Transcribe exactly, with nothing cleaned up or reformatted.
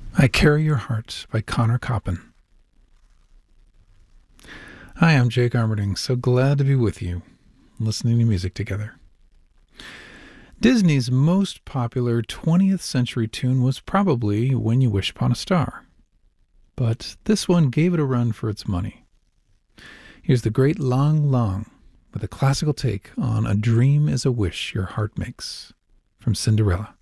I Carry Your Heart by Connor Coppin. Hi, I'm Jake Armerding. So glad to be with you, listening to music together. Disney's most popular twentieth century tune was probably When You Wish Upon a Star. But this one gave it a run for its money. Here's the great Lang Lang with a classical take on A Dream is a Wish Your Heart Makes from Cinderella.